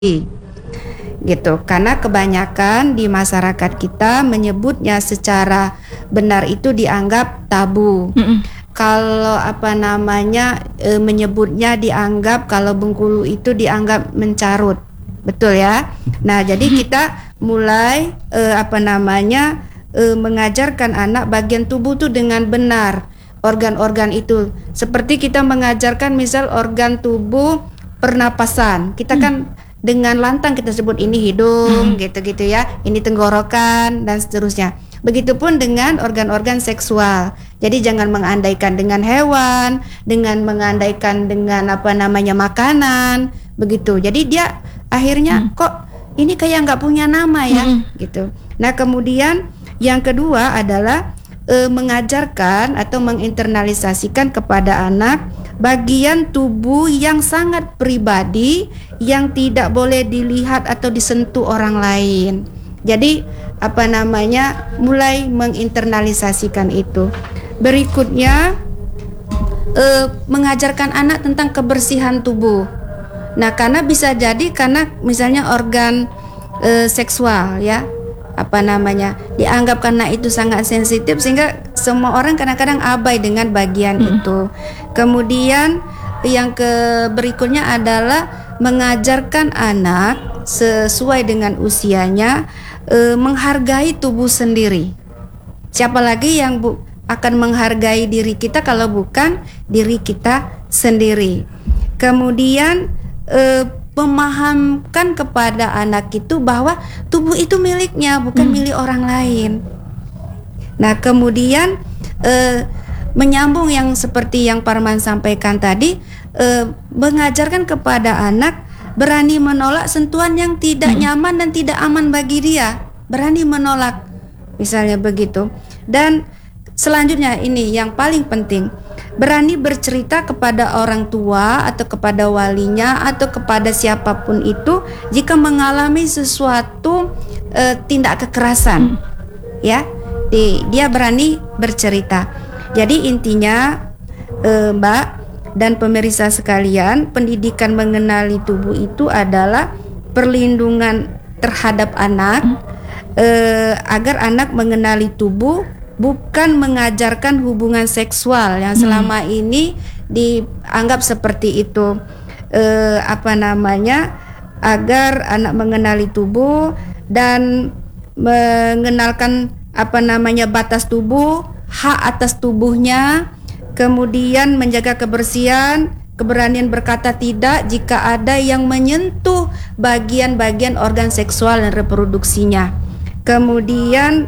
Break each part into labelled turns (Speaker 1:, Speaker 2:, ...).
Speaker 1: gitu. Karena kebanyakan di masyarakat kita menyebutnya secara benar itu dianggap tabu. Kalau menyebutnya dianggap, kalau Bengkulu itu dianggap mencarut, betul ya. Nah, jadi kita mulai mengajarkan anak bagian tubuh tuh dengan benar, organ-organ itu. Seperti kita mengajarkan misal organ tubuh pernapasan, kita kan dengan lantang kita sebut ini hidung, gitu-gitu ya, ini tenggorokan dan seterusnya. Begitupun dengan organ-organ seksual. Jadi jangan mengandaikan dengan hewan, dengan mengandaikan dengan makanan, begitu. Jadi dia akhirnya kok ini kayak nggak punya nama ya, gitu. Nah, kemudian yang kedua adalah mengajarkan atau menginternalisasikan kepada anak bagian tubuh yang sangat pribadi yang tidak boleh dilihat atau disentuh orang lain. Jadi mulai menginternalisasikan itu. Berikutnya mengajarkan anak tentang kebersihan tubuh. Nah, karena bisa jadi karena misalnya organ seksual ya, dianggap karena itu sangat sensitif sehingga semua orang kadang-kadang abai dengan bagian itu. Kemudian yang berikutnya adalah mengajarkan anak sesuai dengan usianya menghargai tubuh sendiri. Siapa lagi yang akan menghargai diri kita kalau bukan diri kita sendiri. Kemudian memahamkan kepada anak itu bahwa tubuh itu miliknya, bukan milik orang lain. Nah, kemudian menyambung yang seperti yang Parman sampaikan tadi, mengajarkan kepada anak berani menolak sentuhan yang tidak nyaman dan tidak aman bagi dia, berani menolak, misalnya begitu. Dan selanjutnya ini yang paling penting, berani bercerita kepada orang tua atau kepada walinya atau kepada siapapun itu jika mengalami sesuatu tindak kekerasan, ya, dia berani bercerita. Jadi intinya Mbak dan pemirsa sekalian, pendidikan mengenali tubuh itu adalah perlindungan terhadap anak, agar anak mengenali tubuh, bukan mengajarkan hubungan seksual yang selama ini dianggap seperti itu. Agar anak mengenali tubuh dan mengenalkan batas tubuh, hak atas tubuhnya, kemudian menjaga kebersihan, keberanian berkata tidak jika ada yang menyentuh bagian-bagian organ seksual dan reproduksinya. Kemudian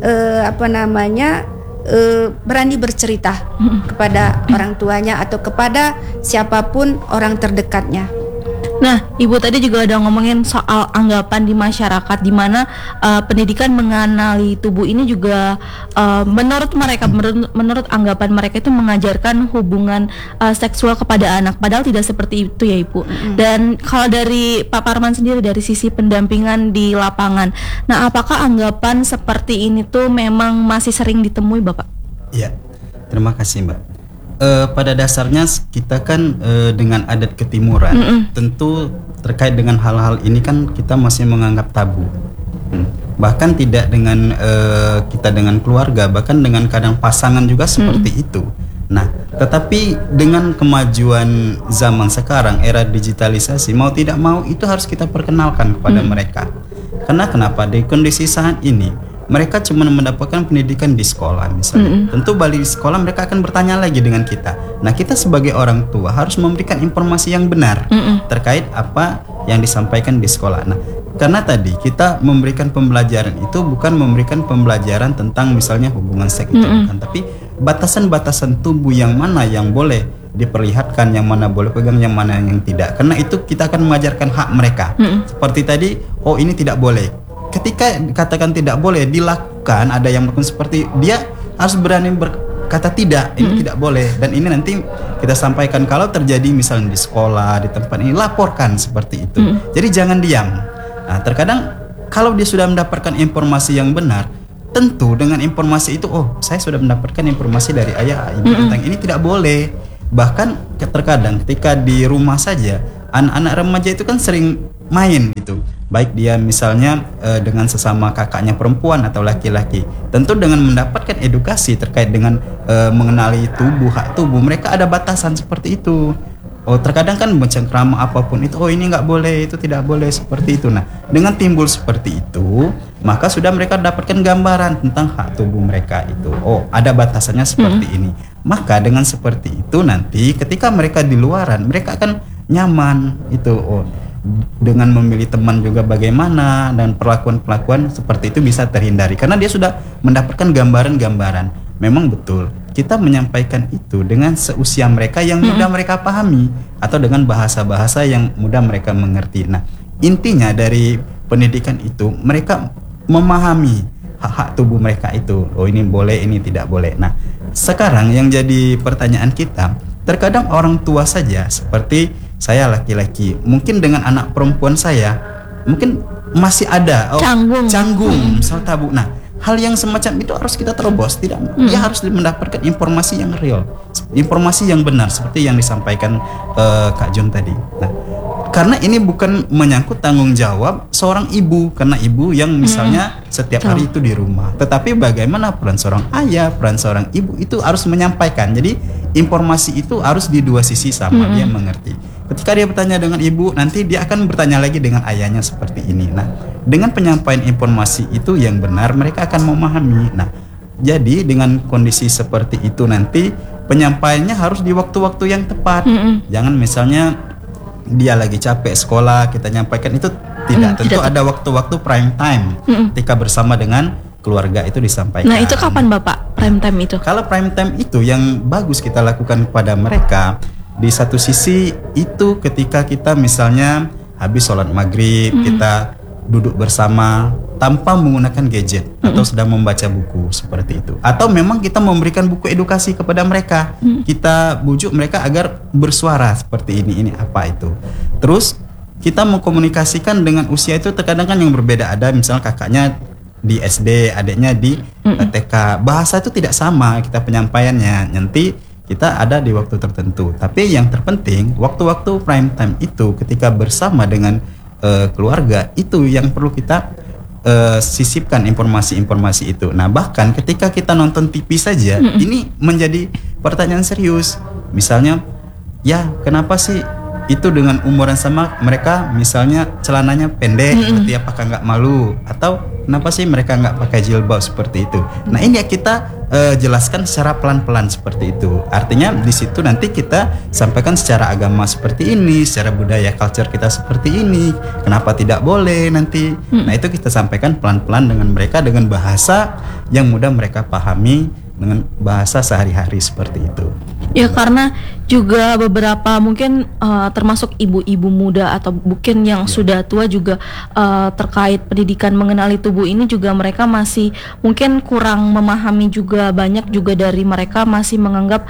Speaker 1: berani bercerita kepada orang tuanya atau kepada siapapun orang terdekatnya.
Speaker 2: Nah, Ibu tadi juga udah ngomongin soal anggapan di masyarakat di mana pendidikan mengenali tubuh ini juga menurut anggapan mereka itu mengajarkan hubungan seksual kepada anak, padahal tidak seperti itu ya Ibu. Dan kalau dari Pak Parman sendiri dari sisi pendampingan di lapangan, nah apakah anggapan seperti ini tuh memang masih sering ditemui Bapak?
Speaker 3: Iya, terima kasih Mbak. Pada dasarnya kita kan dengan adat ketimuran, tentu terkait dengan hal-hal ini kan kita masih menganggap tabu. Bahkan tidak dengan kita dengan keluarga, bahkan dengan kadang pasangan juga seperti itu. Nah, tetapi dengan kemajuan zaman sekarang, era digitalisasi, mau tidak mau itu harus kita perkenalkan kepada mereka. Karena kenapa? Di kondisi saat ini mereka cuma mendapatkan pendidikan di sekolah misalnya. Tentu balik di sekolah mereka akan bertanya lagi dengan kita. Nah, kita sebagai orang tua harus memberikan informasi yang benar terkait apa yang disampaikan di sekolah. Nah, karena tadi kita memberikan pembelajaran itu bukan memberikan pembelajaran tentang misalnya hubungan seks itu bukan, tapi batasan-batasan tubuh yang mana yang boleh diperlihatkan, yang mana boleh pegang, yang mana yang tidak. Karena itu kita akan mengajarkan hak mereka. Seperti tadi, oh ini tidak boleh. Ketika dikatakan tidak boleh dilakukan, ada yang melakukan seperti dia harus berani berkata tidak, ini tidak boleh. Dan ini nanti kita sampaikan kalau terjadi misalnya di sekolah, di tempat ini, laporkan seperti itu. Jadi jangan diam. Nah, terkadang kalau dia sudah mendapatkan informasi yang benar, tentu dengan informasi itu, oh saya sudah mendapatkan informasi dari ayah ibu tentang ini tidak boleh. Bahkan terkadang ketika di rumah saja anak-anak remaja itu kan sering main gitu, baik dia misalnya dengan sesama kakaknya perempuan atau laki-laki. Tentu dengan mendapatkan edukasi terkait dengan mengenali hak tubuh, mereka ada batasan seperti itu. Oh, terkadang kan mencengkrama apapun itu, oh ini nggak boleh, itu tidak boleh, seperti itu. Nah, dengan timbul seperti itu, maka sudah mereka dapatkan gambaran tentang hak tubuh mereka itu. Oh, ada batasannya seperti ini. Maka dengan seperti itu nanti ketika mereka di luaran, mereka akan nyaman itu. Oh, dengan memilih teman juga bagaimana, dan perlakuan-perlakuan seperti itu bisa terhindari karena dia sudah mendapatkan gambaran-gambaran. Memang betul kita menyampaikan itu dengan seusia mereka yang mudah mereka pahami atau dengan bahasa-bahasa yang mudah mereka mengerti. Nah, intinya dari pendidikan itu mereka memahami hak-hak tubuh mereka itu. Oh, ini boleh, ini tidak boleh. Nah, sekarang yang jadi pertanyaan kita, terkadang orang tua saja seperti saya laki-laki, mungkin dengan anak perempuan saya mungkin masih ada canggung, misal tabu. Nah, hal yang semacam itu harus kita terobos, tidak? Dia harus mendapatkan informasi yang real, informasi yang benar seperti yang disampaikan Kak John tadi. Nah, karena ini bukan menyangkut tanggung jawab seorang ibu, karena ibu yang misalnya setiap hari itu di rumah, tetapi bagaimana peran seorang ayah, peran seorang ibu itu harus menyampaikan. Jadi informasi itu harus di dua sisi sama, dia mengerti. Ketika dia bertanya dengan ibu, nanti dia akan bertanya lagi dengan ayahnya seperti ini. Nah, dengan penyampaian informasi itu yang benar, mereka akan memahami. Nah, jadi dengan kondisi seperti itu nanti penyampaiannya harus di waktu-waktu yang tepat. Jangan misalnya dia lagi capek sekolah, kita nyampaikan itu tidak. Tentu ada waktu-waktu prime time ketika bersama dengan keluarga itu disampaikan.
Speaker 2: Nah, itu kapan Bapak prime time itu?
Speaker 3: Kalau prime time itu yang bagus kita lakukan kepada mereka, di satu sisi itu ketika kita misalnya habis sholat maghrib, kita duduk bersama tanpa menggunakan gadget atau sedang membaca buku seperti itu. Atau memang kita memberikan buku edukasi kepada mereka, kita bujuk mereka agar bersuara seperti ini apa itu. Terus kita mengkomunikasikan dengan usia itu terkadang kan yang berbeda. Ada misalnya kakaknya di SD, adiknya di TK. Bahasa itu tidak sama kita penyampaiannya. Nanti kita ada di waktu tertentu. Tapi yang terpenting waktu-waktu prime time itu ketika bersama dengan keluarga itu yang perlu kita sisipkan informasi-informasi itu. Nah, bahkan ketika kita nonton TV saja, ini menjadi pertanyaan serius. Misalnya, ya kenapa sih itu dengan umuran sama mereka misalnya celananya pendek, berarti apakah nggak malu? Atau kenapa sih mereka nggak pakai jilbab seperti itu? Nah, ini ya kita jelaskan secara pelan-pelan seperti itu. Artinya di situ nanti kita sampaikan secara agama seperti ini, secara budaya culture kita seperti ini. Kenapa tidak boleh nanti? Nah, itu kita sampaikan pelan-pelan dengan mereka dengan bahasa yang mudah mereka pahami, dengan bahasa sehari-hari seperti itu.
Speaker 2: Ya, karena juga beberapa mungkin termasuk ibu-ibu muda atau mungkin yang sudah tua juga terkait pendidikan mengenali tubuh ini juga mereka masih mungkin kurang memahami juga. Banyak juga dari mereka masih menganggap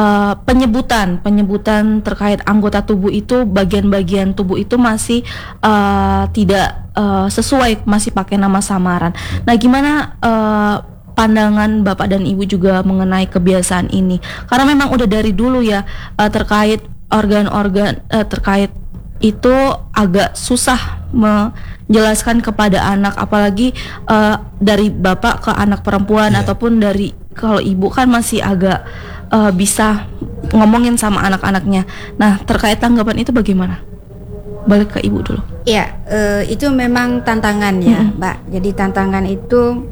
Speaker 2: penyebutan terkait anggota tubuh itu, bagian-bagian tubuh itu masih tidak sesuai, masih pakai nama samaran. Nah, gimana pandangan Bapak dan Ibu juga mengenai kebiasaan ini? Karena memang udah dari dulu ya terkait organ-organ terkait itu agak susah menjelaskan kepada anak, apalagi dari Bapak ke anak perempuan ataupun dari kalau Ibu kan masih agak bisa ngomongin sama anak-anaknya. Nah, terkait tanggapan itu bagaimana? Balik ke Ibu dulu.
Speaker 1: Ya, itu memang tantangan ya, Mbak. Jadi tantangan itu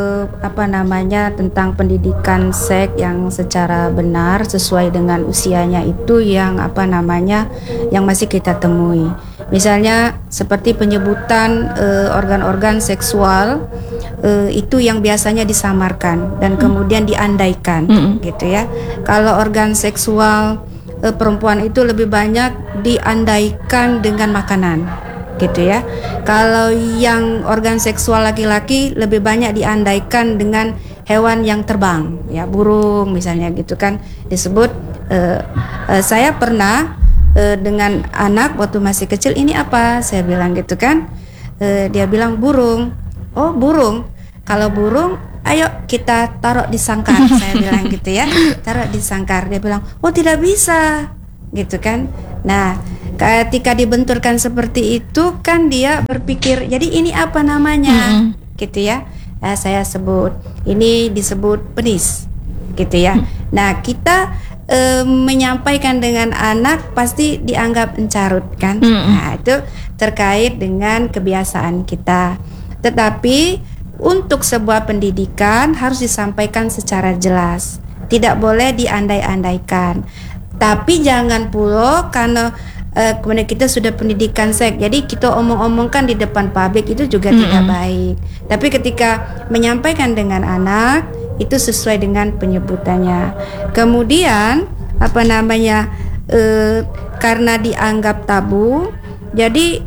Speaker 1: tentang pendidikan seks yang secara benar sesuai dengan usianya itu yang yang masih kita temui. Misalnya seperti penyebutan organ-organ seksual itu yang biasanya disamarkan dan kemudian diandaikan, gitu ya. Kalau organ seksual perempuan itu lebih banyak diandaikan dengan makanan, gitu ya. Kalau yang organ seksual laki-laki lebih banyak diandaikan dengan hewan yang terbang, ya, burung misalnya gitu kan disebut. Saya pernah dengan anak waktu masih kecil, ini apa? Saya bilang gitu kan. Dia bilang burung. Oh, burung. Kalau burung, ayo kita taruh di sangkar. Saya bilang gitu ya, taruh di sangkar. Dia bilang, oh tidak bisa, gitu kan. Nah, Ketika dibenturkan seperti itu kan dia berpikir, jadi ini apa namanya, gitu ya. Nah, saya sebut ini disebut penis, gitu ya. Nah, kita menyampaikan dengan anak pasti dianggap encarut kan. Nah, itu terkait dengan kebiasaan kita. Tetapi untuk sebuah pendidikan harus disampaikan secara jelas, tidak boleh diandai-andaikan. Tapi jangan pula karena kemudian kita sudah pendidikan seks, jadi kita omong-omongkan di depan publik, itu juga tidak baik. Tapi ketika menyampaikan dengan anak itu sesuai dengan penyebutannya. Kemudian karena dianggap tabu, jadi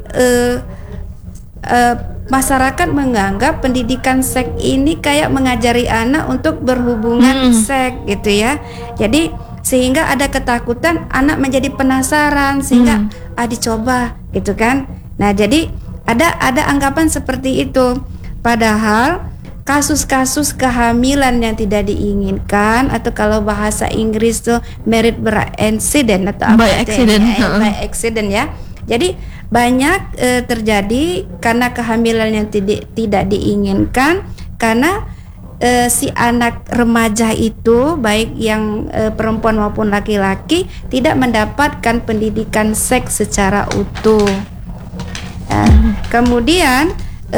Speaker 1: masyarakat menganggap pendidikan seks ini kayak mengajari anak untuk berhubungan seks gitu ya. Jadi sehingga ada ketakutan, anak menjadi penasaran sehingga dicoba gitu kan. Nah, jadi ada anggapan seperti itu. Padahal kasus-kasus kehamilan yang tidak diinginkan, atau kalau bahasa Inggris tuh married by accident atau
Speaker 2: by accident.
Speaker 1: By accident ya. Jadi banyak terjadi karena kehamilan yang tidak diinginkan, karena si anak remaja itu, baik yang perempuan maupun laki-laki, tidak mendapatkan pendidikan seks secara utuh. Kemudian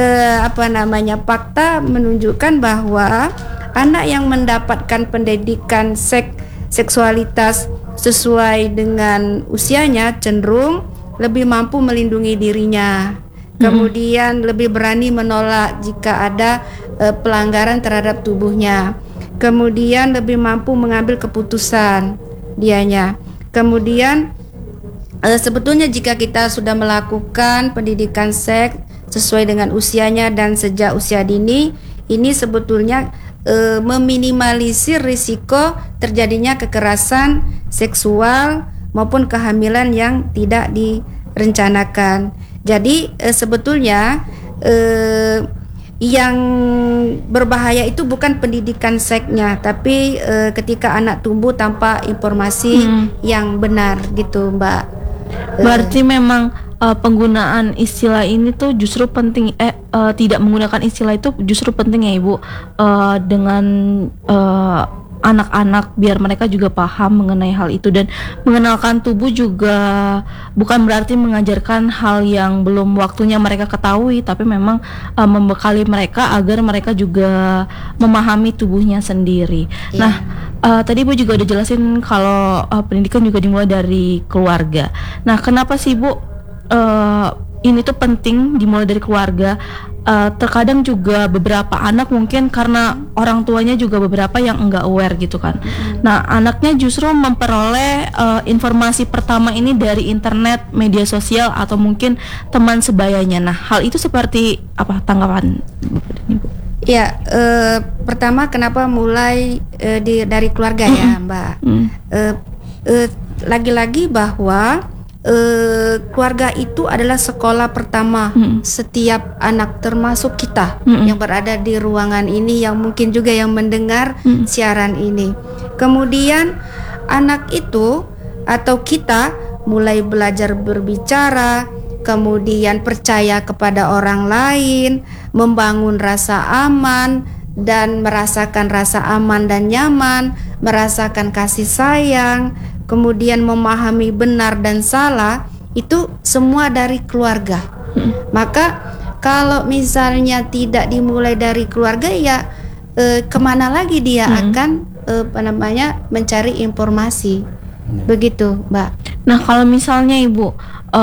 Speaker 1: fakta menunjukkan bahwa anak yang mendapatkan pendidikan seksualitas sesuai dengan usianya cenderung lebih mampu melindungi dirinya. Kemudian lebih berani menolak jika ada pelanggaran terhadap tubuhnya. Kemudian lebih mampu mengambil keputusan dianya. Kemudian sebetulnya jika kita sudah melakukan pendidikan seks sesuai dengan usianya dan sejak usia dini, ini sebetulnya meminimalisir risiko terjadinya kekerasan seksual maupun kehamilan yang tidak direncanakan. Jadi sebetulnya yang berbahaya itu bukan pendidikan seksnya, tapi ketika anak tumbuh tanpa informasi yang benar gitu, Mbak.
Speaker 2: Berarti memang penggunaan istilah ini tuh justru penting, tidak menggunakan istilah itu justru penting ya Ibu, dengan anak-anak biar mereka juga paham mengenai hal itu. Dan mengenalkan tubuh juga bukan berarti mengajarkan hal yang belum waktunya mereka ketahui, tapi memang membekali mereka agar mereka juga memahami tubuhnya sendiri. Nah, tadi Ibu juga udah jelasin kalau pendidikan juga dimulai dari keluarga. Nah, kenapa sih Ibu ini tuh penting dimulai dari keluarga? Terkadang juga beberapa anak mungkin karena orang tuanya juga beberapa yang enggak aware gitu kan. Nah, anaknya justru memperoleh informasi pertama ini dari internet, media sosial, atau mungkin teman sebayanya. Nah, hal itu seperti apa tanggapan Bapak dan Ibu?
Speaker 1: Ya, pertama kenapa mulai dari keluarga ya, Mbak. Lagi-lagi bahwa keluarga itu adalah sekolah pertama setiap anak, termasuk kita yang berada di ruangan ini, yang mungkin juga yang mendengar siaran ini. Kemudian anak itu atau kita mulai belajar berbicara, kemudian percaya kepada orang lain, membangun rasa aman dan merasakan rasa aman dan nyaman, merasakan kasih sayang, kemudian memahami benar dan salah, itu semua dari keluarga. Maka kalau misalnya tidak dimulai dari keluarga, ya kemana lagi dia akan mencari informasi. Begitu, Mbak.
Speaker 2: Nah, kalau misalnya Ibu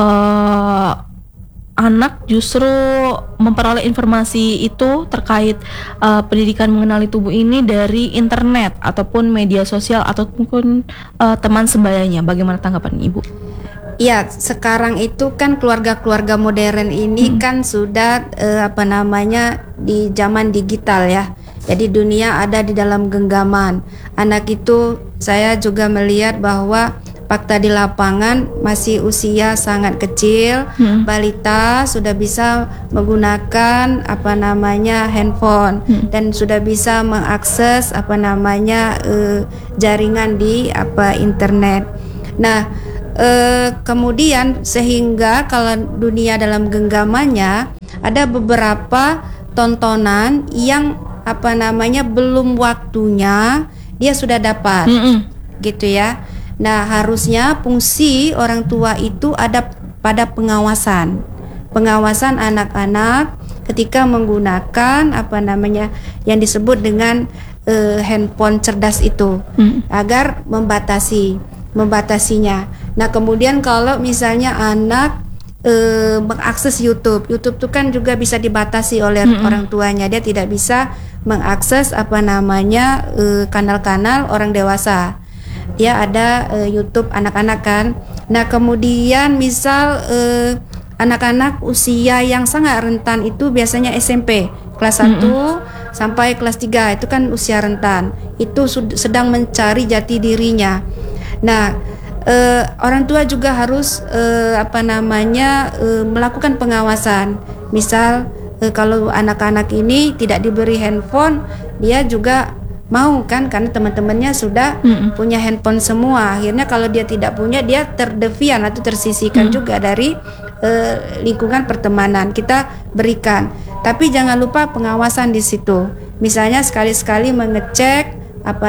Speaker 2: anak justru memperoleh informasi itu terkait pendidikan mengenali tubuh ini dari internet ataupun media sosial ataupun teman sebayanya, bagaimana tanggapan Ibu?
Speaker 1: Ya, sekarang itu kan keluarga-keluarga modern ini kan sudah di zaman digital ya. Jadi dunia ada di dalam genggaman. Anak itu saya juga melihat bahwa fakta di lapangan masih usia sangat kecil, balita sudah bisa menggunakan handphone dan sudah bisa mengakses jaringan di internet. Nah, kemudian sehingga kalau dunia dalam genggamannya ada beberapa tontonan yang belum waktunya dia sudah dapat, gitu ya. Nah, harusnya fungsi orang tua itu ada pada pengawasan anak-anak ketika menggunakan yang disebut dengan handphone cerdas itu, agar membatasinya. Nah, kemudian kalau misalnya anak mengakses YouTube itu kan juga bisa dibatasi oleh orang tuanya. Dia tidak bisa mengakses kanal-kanal orang dewasa. Ya, ada YouTube anak-anak kan. Nah, kemudian misal anak-anak usia yang sangat rentan itu biasanya SMP kelas 1 sampai kelas 3 itu kan usia rentan. Itu sedang mencari jati dirinya. Nah, orang tua juga harus melakukan pengawasan. Misal kalau anak-anak ini tidak diberi handphone, dia juga mau kan, karena teman-temannya sudah punya handphone semua. Akhirnya kalau dia tidak punya, dia terdevian atau tersisihkan juga dari lingkungan pertemanan. Kita berikan, tapi jangan lupa pengawasan di situ. Misalnya sekali-sekali mengecek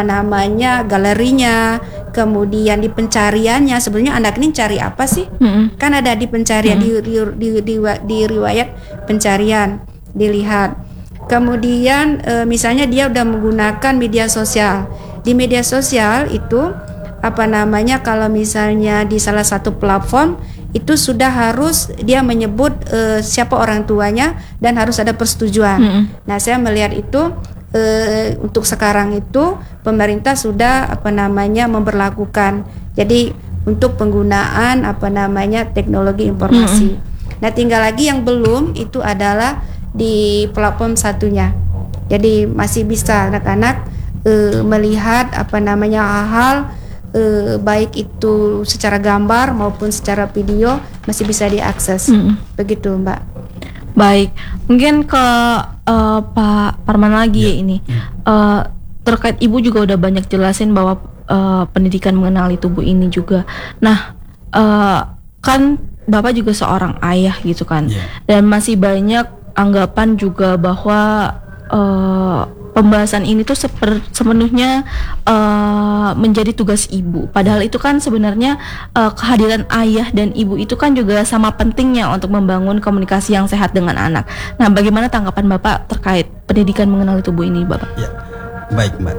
Speaker 1: galerinya, kemudian di pencariannya sebenarnya anak ini cari apa sih? Kan ada di pencarian, di riwayat pencarian dilihat. Kemudian misalnya dia udah menggunakan media sosial. Di media sosial itu kalau misalnya di salah satu platform itu sudah harus dia menyebut siapa orang tuanya dan harus ada persetujuan. Nah, saya melihat itu untuk sekarang itu pemerintah sudah memberlakukan. Jadi untuk penggunaan teknologi informasi. Nah, tinggal lagi yang belum itu adalah di platform satunya. Jadi masih bisa anak-anak melihat hal-hal baik itu secara gambar maupun secara video masih bisa diakses. Begitu, Mbak.
Speaker 2: Baik, mungkin ke Pak Parman lagi ya ini. Terkait Ibu juga udah banyak jelasin bahwa pendidikan mengenali tubuh ini juga. Nah, kan Bapak juga seorang ayah gitu kan. Dan masih banyak anggapan juga bahwa pembahasan ini tuh sepenuhnya menjadi tugas ibu. Padahal itu kan sebenarnya kehadiran ayah dan ibu itu kan juga sama pentingnya untuk membangun komunikasi yang sehat dengan anak. Nah, bagaimana tanggapan Bapak terkait pendidikan mengenali tubuh ini, Bapak?
Speaker 3: Ya, baik, Mbak.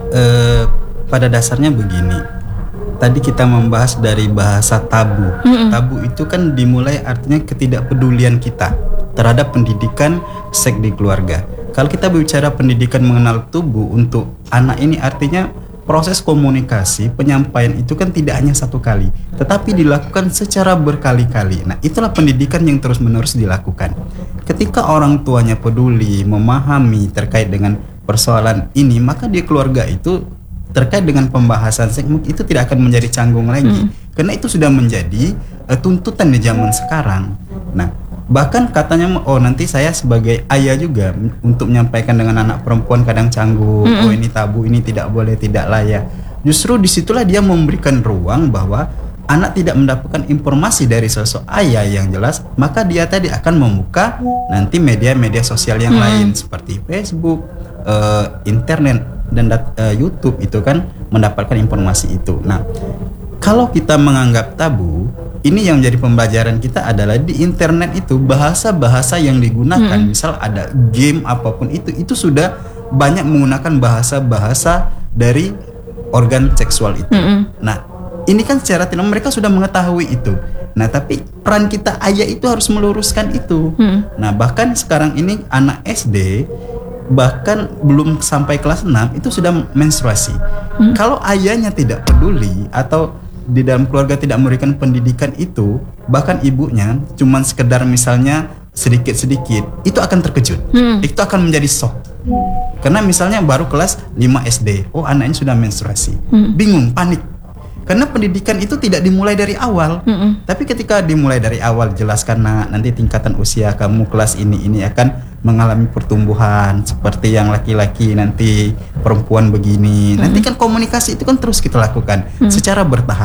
Speaker 3: Pada dasarnya begini. Tadi kita membahas dari bahasa tabu. Tabu itu kan dimulai artinya ketidakpedulian kita terhadap pendidikan seks di keluarga. Kalau kita bicara pendidikan mengenal tubuh untuk anak ini artinya proses komunikasi, penyampaian itu kan tidak hanya satu kali, tetapi dilakukan secara berkali-kali. Nah, itulah pendidikan yang terus-menerus dilakukan. Ketika orang tuanya peduli, memahami terkait dengan persoalan ini, maka di keluarga itu terkait dengan pembahasan seks itu tidak akan menjadi canggung lagi. Karena itu sudah menjadi tuntutan di zaman sekarang. Nah, bahkan katanya nanti saya sebagai ayah juga untuk menyampaikan dengan anak perempuan kadang canggung, ini tabu, ini tidak boleh, tidak layak. Justru disitulah dia memberikan ruang bahwa anak tidak mendapatkan informasi dari sosok ayah yang jelas, maka dia tadi akan membuka nanti media-media sosial yang lain seperti Facebook, internet dan YouTube itu kan mendapatkan informasi itu. Nah, kalau kita menganggap tabu, ini yang menjadi pembelajaran kita adalah di internet itu bahasa-bahasa yang digunakan, misal ada game apapun itu sudah banyak menggunakan bahasa-bahasa dari organ seksual itu. Nah, ini kan secara tidak mereka sudah mengetahui itu. Nah, tapi peran kita ayah itu harus meluruskan itu. Nah, bahkan sekarang ini anak SD bahkan belum sampai kelas 6 itu sudah menstruasi. Kalau ayahnya tidak peduli atau di dalam keluarga tidak memberikan pendidikan itu, bahkan ibunya cuman sekedar misalnya sedikit-sedikit, itu akan terkejut. Itu akan menjadi shock. Karena misalnya baru kelas 5 SD, anaknya sudah menstruasi. Bingung, panik. Karena pendidikan itu tidak dimulai dari awal. Tapi ketika dimulai dari awal, jelaskan nanti tingkatan usia kamu kelas ini akan mengalami pertumbuhan seperti yang laki-laki, nanti perempuan begini. Nanti kan komunikasi itu kan terus kita lakukan secara bertahap.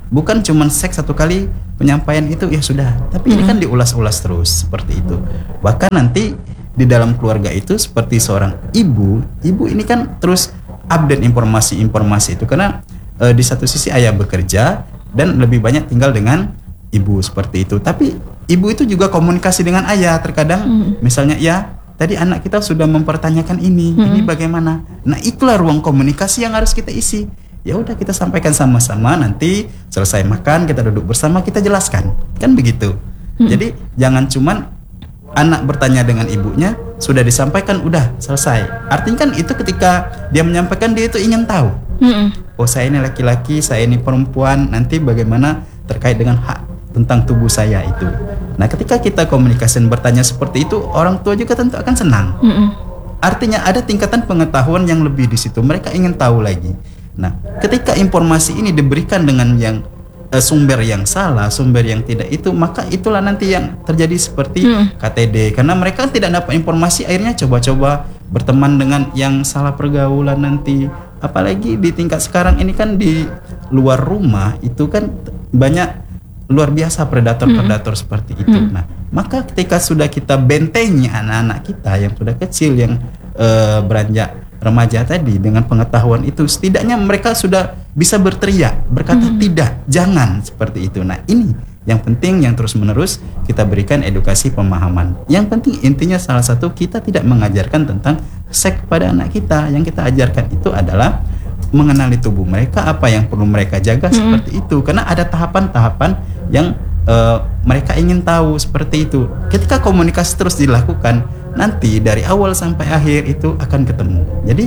Speaker 3: bukan cuma seks satu kali penyampaian itu ya sudah, tapi ini kan diulas-ulas terus seperti itu. Bahkan nanti di dalam keluarga itu seperti seorang ibu ini kan terus update informasi-informasi itu, karena di satu sisi ayah bekerja dan lebih banyak tinggal dengan ibu seperti itu. Tapi ibu itu juga komunikasi dengan ayah terkadang, misalnya ya tadi anak kita sudah mempertanyakan ini bagaimana. Nah, itulah ruang komunikasi yang harus kita isi. Ya udah, kita sampaikan sama-sama, nanti selesai makan kita duduk bersama, kita jelaskan. Kan begitu. Jadi jangan cuman anak bertanya dengan ibunya, sudah disampaikan udah selesai. Artinya kan itu ketika dia menyampaikan, dia itu ingin tahu. Oh, saya ini laki-laki, saya ini perempuan, nanti bagaimana terkait dengan hak tentang tubuh saya itu. Nah, ketika kita komunikasi dan bertanya seperti itu, orang tua juga tentu akan senang. Artinya ada tingkatan pengetahuan yang lebih di situ. Mereka ingin tahu lagi. Nah, ketika informasi ini diberikan dengan yang sumber yang salah, sumber yang tidak itu, maka itulah nanti yang terjadi seperti KTD. Karena mereka tidak dapat informasi, akhirnya coba-coba berteman dengan yang salah pergaulan nanti. Apalagi di tingkat sekarang ini kan di luar rumah itu kan banyak luar biasa predator-predator seperti itu. Nah, maka ketika sudah kita bentengi anak-anak kita yang sudah kecil, yang beranjak remaja tadi dengan pengetahuan itu, setidaknya mereka sudah bisa berteriak, berkata tidak, jangan seperti itu. Nah, ini yang penting, yang terus-menerus kita berikan edukasi pemahaman. Yang penting intinya salah satu, kita tidak mengajarkan tentang seks pada anak kita. Yang kita ajarkan itu adalah mengenali tubuh mereka, apa yang perlu mereka jaga seperti itu. Karena ada tahapan-tahapan yang mereka ingin tahu seperti itu. Ketika komunikasi terus dilakukan, nanti dari awal sampai akhir itu akan ketemu. Jadi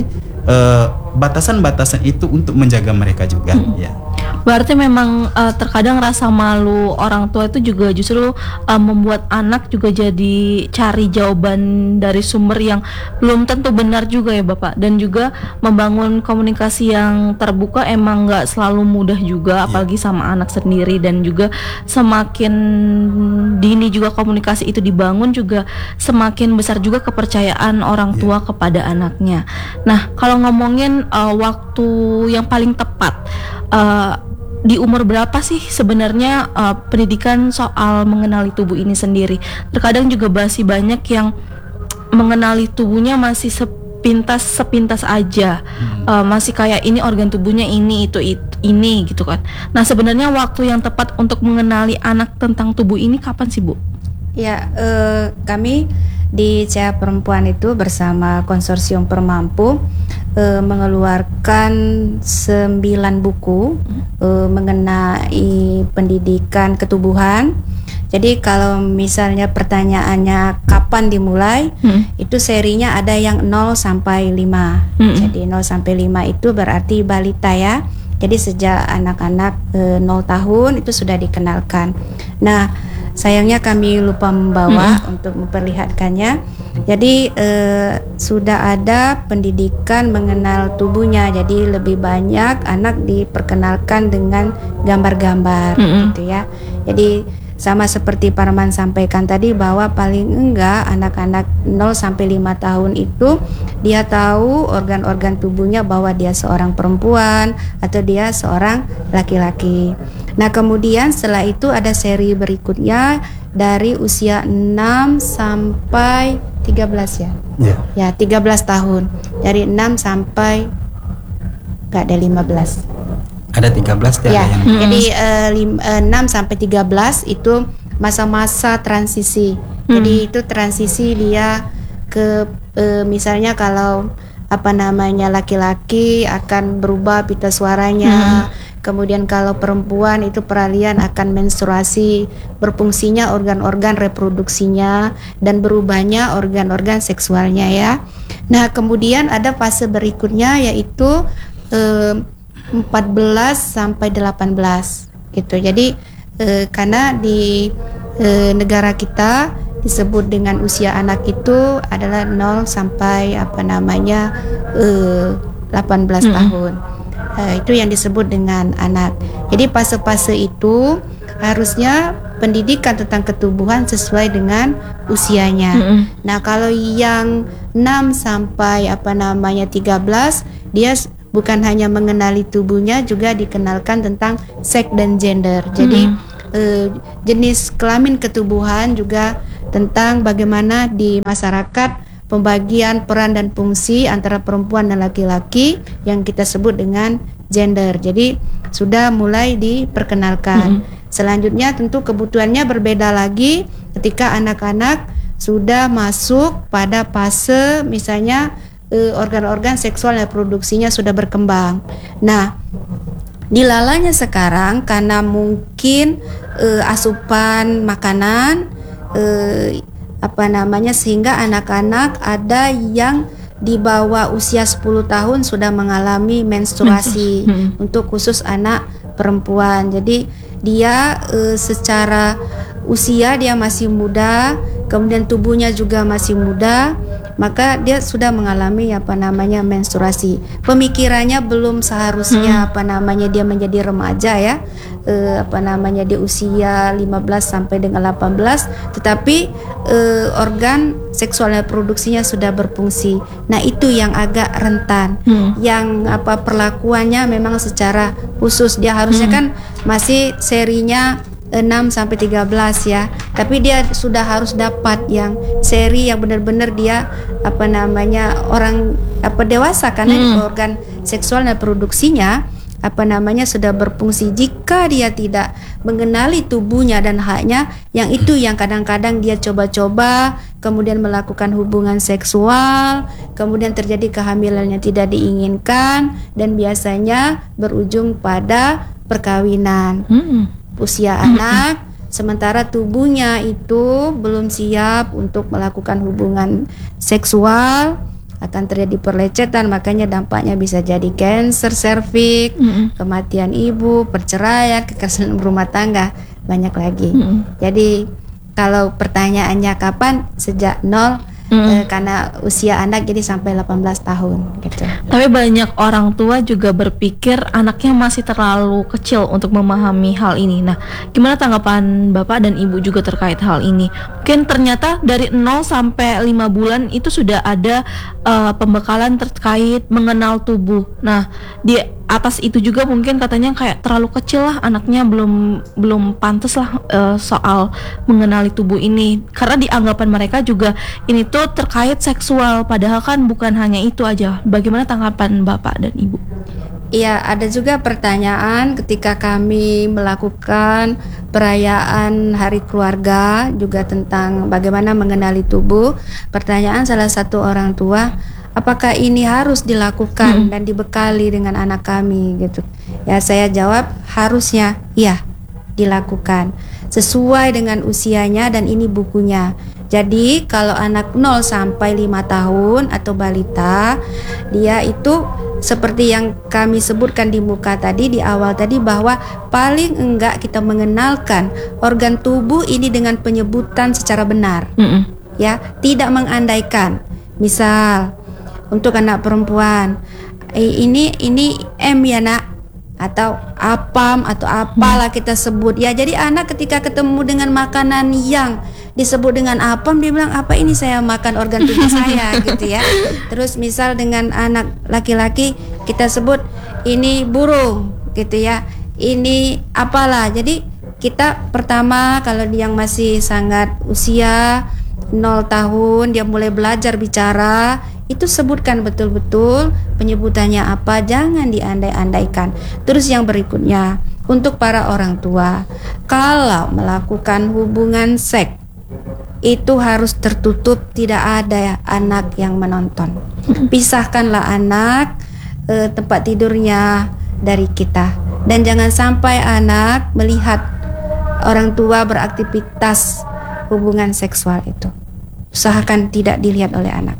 Speaker 3: batasan-batasan itu untuk menjaga mereka juga. Ya.
Speaker 2: Berarti memang terkadang rasa malu orang tua itu juga justru membuat anak juga jadi cari jawaban dari sumber yang belum tentu benar juga ya Bapak. Dan juga membangun komunikasi yang terbuka emang nggak selalu mudah juga, apalagi sama anak sendiri. Dan juga semakin dini juga komunikasi itu dibangun, juga semakin besar juga kepercayaan orang tua kepada anaknya. Nah, kalau ngomongin waktu yang paling tepat, di umur berapa sih sebenarnya pendidikan soal mengenali tubuh ini sendiri? Terkadang juga masih banyak yang mengenali tubuhnya masih sepintas aja, masih kayak ini organ tubuhnya ini itu ini gitu kan. Nah, sebenarnya waktu yang tepat untuk mengenali anak tentang tubuh ini kapan sih, Bu?
Speaker 1: Ya, kami di CA Perempuan itu bersama Konsorsium Permampu mengeluarkan 9 buku mengenai pendidikan ketubuhan. Jadi kalau misalnya pertanyaannya kapan dimulai, itu serinya ada yang 0 sampai 5. Jadi 0 sampai 5 itu berarti balita ya. Jadi sejak anak-anak 0 tahun itu sudah dikenalkan. Nah, sayangnya kami lupa membawa untuk memperlihatkannya. Jadi sudah ada pendidikan mengenal tubuhnya. Jadi lebih banyak anak diperkenalkan dengan gambar-gambar gitu ya. Jadi sama seperti Parman sampaikan tadi, bahwa paling enggak anak-anak 0 sampai 5 tahun itu dia tahu organ-organ tubuhnya, bahwa dia seorang perempuan atau dia seorang laki-laki. Nah, kemudian setelah itu ada seri berikutnya dari usia 6 sampai 13 ya. Ya, 13 tahun. Dari 6 sampai enggak ada 15.
Speaker 3: Ada 13
Speaker 1: ya.
Speaker 3: Yang
Speaker 1: Jadi 6 sampai 13 itu masa-masa transisi. Jadi itu transisi dia ke misalnya kalau laki-laki akan berubah pita suaranya. Kemudian kalau perempuan itu peralihan akan menstruasi, berfungsinya organ-organ reproduksinya dan berubahnya organ-organ seksualnya ya. Nah, kemudian ada fase berikutnya yaitu 14 sampai 18 gitu. Jadi karena di negara kita disebut dengan usia anak itu adalah 0 sampai 18 tahun. Itu yang disebut dengan anak. Jadi fase-fase itu harusnya pendidikan tentang ketubuhan sesuai dengan usianya. Nah, kalau yang 6 sampai 13 dia bukan hanya mengenali tubuhnya, juga dikenalkan tentang seks dan gender. Jadi jenis kelamin ketubuhan, juga tentang bagaimana di masyarakat pembagian peran dan fungsi antara perempuan dan laki-laki yang kita sebut dengan gender. Jadi sudah mulai diperkenalkan. Selanjutnya tentu kebutuhannya berbeda lagi ketika anak-anak sudah masuk pada fase misalnya organ-organ seksual reproduksinya sudah berkembang. Nah, dilalanya sekarang karena mungkin asupan makanan sehingga anak-anak ada yang di bawah usia 10 tahun sudah mengalami menstruasi untuk khusus anak perempuan. Jadi dia secara usia dia masih muda, kemudian tubuhnya juga masih muda, maka dia sudah mengalami menstruasi. Pemikirannya belum seharusnya dia menjadi remaja ya, di usia 15 sampai dengan 18, tetapi organ seksual reproduksinya sudah berfungsi. Nah, itu yang agak rentan. Yang perlakuannya memang secara khusus, dia harusnya kan masih serinya 6 sampai 13 ya. Tapi dia sudah harus dapat yang seri yang benar-benar dia orang dewasa, karena organ seksual reproduksinya sudah berfungsi. Jika dia tidak mengenali tubuhnya dan haknya, yang itu yang kadang-kadang dia coba-coba, kemudian melakukan hubungan seksual, kemudian terjadi kehamilan yang tidak diinginkan, dan biasanya berujung pada perkawinan. Usia anak, sementara tubuhnya itu belum siap untuk melakukan hubungan seksual, akan terjadi pelecetan, makanya dampaknya bisa jadi kanker serviks, kematian ibu, perceraian, kekerasan rumah tangga, banyak lagi. Jadi kalau pertanyaannya kapan, sejak 0 karena usia anak jadi sampai 18 tahun gitu.
Speaker 2: Tapi banyak orang tua juga berpikir anaknya masih terlalu kecil untuk memahami hal ini. Nah, gimana tanggapan Bapak dan Ibu juga terkait hal ini? Mungkin ternyata dari 0 sampai 5 bulan itu sudah ada pembekalan terkait mengenal tubuh. Nah, di atas itu juga mungkin katanya kayak terlalu kecil lah anaknya, belum pantas lah soal mengenali tubuh ini, karena di anggapan mereka juga ini tuh terkait seksual, padahal kan bukan hanya itu aja. Bagaimana tanggapan Bapak dan Ibu?
Speaker 1: Iya, ada juga pertanyaan ketika kami melakukan perayaan Hari Keluarga juga tentang bagaimana mengenali tubuh. Pertanyaan salah satu orang tua, apakah ini harus dilakukan dan dibekali dengan anak kami gitu. Ya, saya jawab harusnya iya dilakukan sesuai dengan usianya, dan ini bukunya. Jadi kalau anak 0 sampai 5 tahun atau balita, dia itu seperti yang kami sebutkan di muka tadi, di awal tadi, bahwa paling enggak kita mengenalkan organ tubuh ini dengan penyebutan secara benar. Ya, tidak mengandaikan. Misal untuk anak perempuan, ini M ya nak, atau apam atau apalah kita sebut ya. Jadi anak ketika ketemu dengan makanan yang disebut dengan apam, dia bilang apa ini, saya makan organ tubuh saya gitu ya. Terus misal dengan anak laki-laki kita sebut ini burung gitu ya, ini apalah. Jadi kita pertama kalau yang masih sangat usia 0 tahun, dia mulai belajar bicara, itu sebutkan betul-betul penyebutannya apa, jangan diandai-andaikan. Terus yang berikutnya, untuk para orang tua, kalau melakukan hubungan seks itu harus tertutup, tidak ada ya anak yang menonton. Pisahkanlah anak tempat tidurnya dari kita, dan jangan sampai anak melihat orang tua beraktivitas hubungan seksual itu. Usahakan tidak dilihat oleh anak,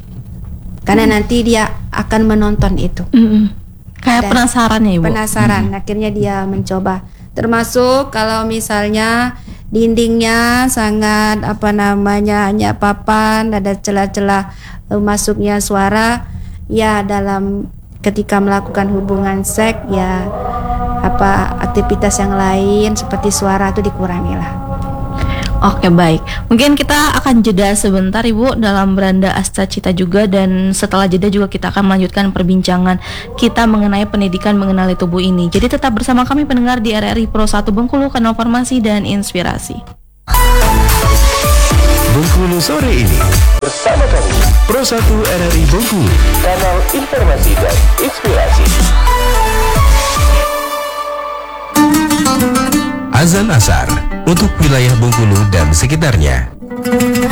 Speaker 1: karena nanti dia akan menonton itu.
Speaker 2: Kayak
Speaker 1: Dan
Speaker 2: penasaran ya Ibu?
Speaker 1: Penasaran, akhirnya dia mencoba. Termasuk kalau misalnya dindingnya sangat hanya papan, ada celah-celah masuknya suara, ya dalam ketika melakukan hubungan seks ya aktivitas yang lain seperti suara itu dikurangilah.
Speaker 2: Oke, baik. Mungkin kita akan jeda sebentar Ibu dalam Beranda Asta Cita juga, dan setelah jeda juga kita akan melanjutkan perbincangan kita mengenai pendidikan mengenali tubuh ini. Jadi tetap bersama kami pendengar di RRI Pro 1 Bengkulu, kanal Formasi dan Inspirasi.
Speaker 4: Bengkulu sore ini bersama kami Pro 1 RRI Bengkulu, kanal Informasi dan Inspirasi. Azan Asar untuk wilayah Bengkulu dan sekitarnya.